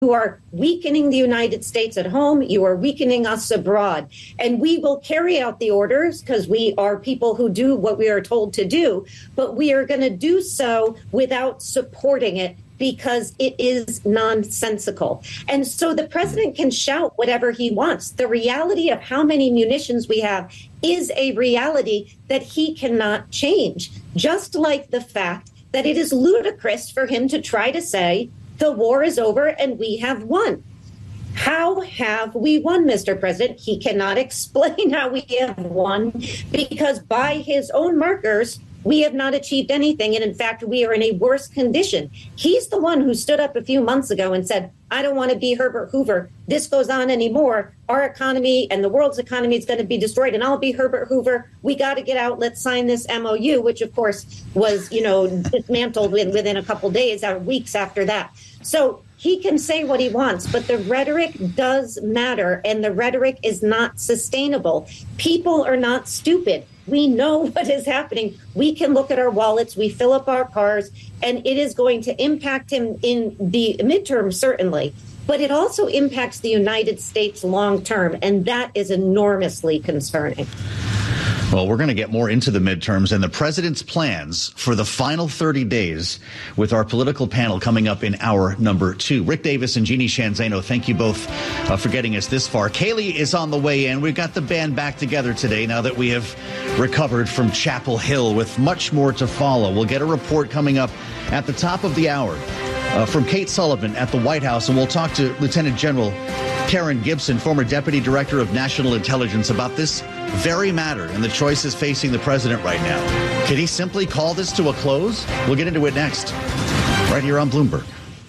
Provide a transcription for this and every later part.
are weakening the United States at home. You are weakening us abroad. And we will carry out the orders because we are people who do what we are told to do. But we are going to do so without supporting it because it is nonsensical. And so the president can shout whatever he wants. The reality of how many munitions we have is a reality that he cannot change, just like the fact that it is ludicrous for him to try to say the war is over and we have won. How have we won, Mr. President? He cannot explain how we have won because by his own markers, we have not achieved anything. And in fact, we are in a worse condition. He's the one who stood up a few months ago and said, I don't want to be Herbert Hoover. This goes on anymore. Our economy and the world's economy is going to be destroyed. And I'll be Herbert Hoover. We got to get out. Let's sign this MOU, which, of course, was, dismantled within a couple days or weeks after that. So he can say what he wants, but the rhetoric does matter. And the rhetoric is not sustainable. People are not stupid. We know what is happening. We can look at our wallets. We fill up our cars, and it is going to impact him in the midterm, certainly. But it also impacts the United States long term, and that is enormously concerning. Well, we're going to get more into the midterms and the president's plans for the final 30 days with our political panel coming up in hour number 2. Rick Davis and Jeannie Shanzano, thank you both for getting us this far. Kaylee is on the way in. We've got the band back together today now that we have recovered from Chapel Hill with much more to follow. We'll get a report coming up at the top of the hour from Kate Sullivan at the White House, and we'll talk to Lieutenant General Karen Gibson, former Deputy Director of National Intelligence, about this very matter and the choices facing the president right now. Can he simply call this to a close? We'll get into it next, right here on Bloomberg.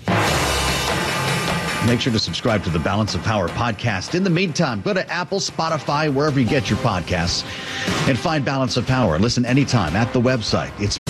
Make sure to subscribe to the Balance of Power podcast. In the meantime, go to Apple, Spotify, wherever you get your podcasts, and find Balance of Power. Listen anytime at the website. It's